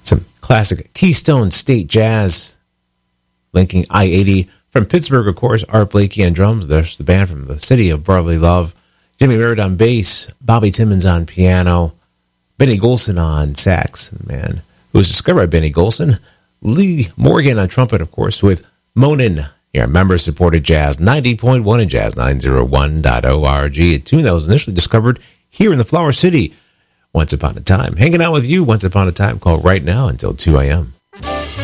Some classic Keystone State Jazz, linking I-80 from Pittsburgh, of course. Art Blakey on drums. There's the band from the city of brotherly love. Jimmy Merritt on bass. Bobby Timmons on piano. Benny Golson on sax. Man, who was discovered by Benny Golson. Lee Morgan on trumpet, of course, with Monin. Here, member-supported jazz, 90.1 and jazz 901.org. A tune that was initially discovered here in the Flower City once upon a time. Hanging out with you once upon a time, called Right Now until 2 a.m.